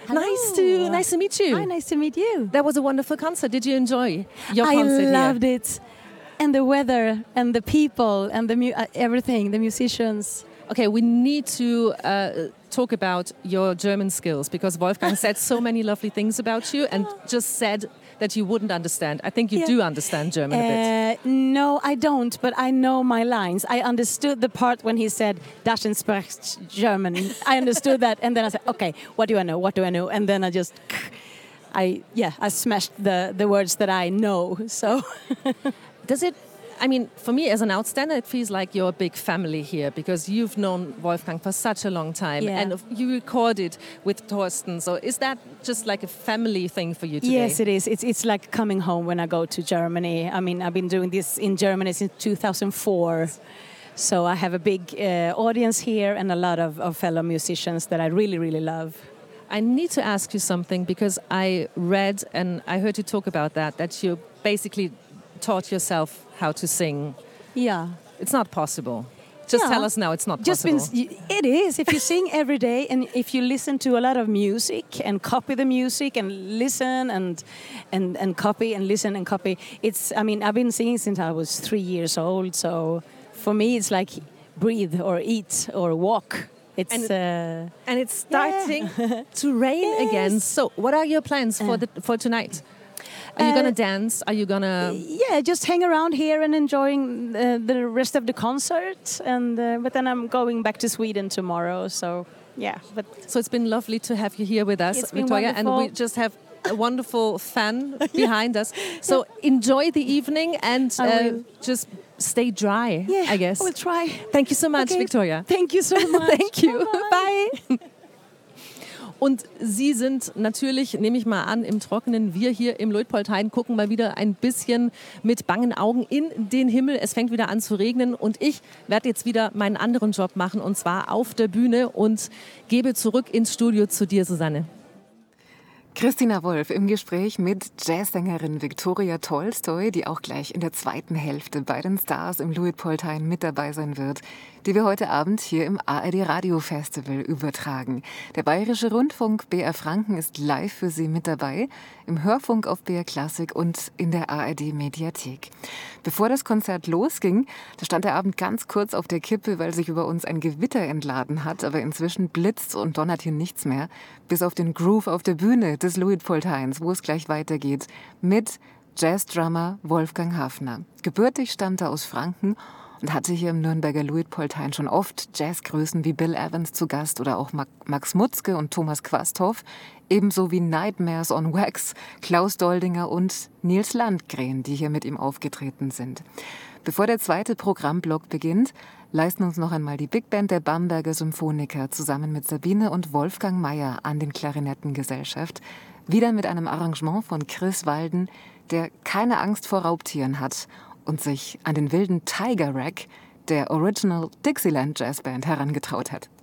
Hello. Nice to meet you. Hi, nice to meet you. That was a wonderful concert. Did you enjoy your concert here? I loved it. And the weather and the people and everything, the musicians. Okay, we need to talk about your German skills because Wolfgang said so many lovely things about you and just said that you wouldn't understand. I think you do understand German a bit. No, I don't, but I know my lines. I understood the part when he said, "Daschen spricht German." I understood that, and then I said, okay, what do I know? What do I know? And then I smashed the words that I know, so... Does it... I mean, for me as an outsider, it feels like you're a big family here because you've known Wolfgang for such a long time and you recorded with Thorsten. So is that just like a family thing for you today? Yes, it is. It's like coming home when I go to Germany. I mean, I've been doing this in Germany since 2004. So I have a big audience here and a lot of fellow musicians that I really, really love. I need to ask you something because I read and I heard you talk about that you basically taught yourself how to sing. Yeah. It's not possible. Just tell us now it's not possible. It is. If you sing every day and if you listen to a lot of music and copy the music and listen and copy and listen and copy. I've been singing since I was 3 years old. So for me, it's like breathe or eat or walk. And it's starting to rain again. So what are your plans for tonight? Are you going to dance? Are you going to... Yeah, just hang around here and enjoying the rest of the concert. But then I'm going back to Sweden tomorrow, so yeah. So it's been lovely to have you here with us, it's Victoria. And we just have a wonderful fan behind us. So enjoy the evening and just stay dry, I guess. I will try. Thank you so much, Victoria. Thank you so much. Thank you. Bye. Bye. Und Sie sind natürlich, nehme ich mal an, im Trockenen. Wir hier im Luitpoldhain gucken mal wieder ein bisschen mit bangen Augen in den Himmel. Es fängt wieder an zu regnen und ich werde jetzt wieder meinen anderen Job machen und zwar auf der Bühne und gebe zurück ins Studio zu dir, Susanne. Christina Wolf im Gespräch mit Jazzsängerin Viktoria Tolstoi, die auch gleich in der zweiten Hälfte bei den Stars im Luitpoldhain mit dabei sein wird, die wir heute Abend hier im ARD Radio Festival übertragen. Der Bayerische Rundfunk BR Franken ist live für Sie mit dabei, im Hörfunk auf BR Klassik und in der ARD Mediathek. Bevor das Konzert losging, da stand der Abend ganz kurz auf der Kippe, weil sich über uns ein Gewitter entladen hat, aber inzwischen blitzt und donnert hier nichts mehr, bis auf den Groove auf der Bühne des Luitpoldhains, wo es gleich weitergeht, mit Jazzdrummer Wolfgang Haffner. Gebürtig stammt er aus Franken und hatte hier im Nürnberger Luitpoldhain schon oft Jazzgrößen wie Bill Evans zu Gast oder auch Max Mutzke und Thomas Quasthoff, ebenso wie Nightmares on Wax, Klaus Doldinger und Nils Landgren, die hier mit ihm aufgetreten sind. Bevor der zweite Programmblock beginnt, leisten uns noch einmal die Big Band der Bamberger Symphoniker zusammen mit Sabine und Wolfgang Mayer an den Klarinettengesellschaft, wieder mit einem Arrangement von Chris Walden, der keine Angst vor Raubtieren hat und sich an den wilden Tiger Rack der Original Dixieland Jazzband herangetraut hat.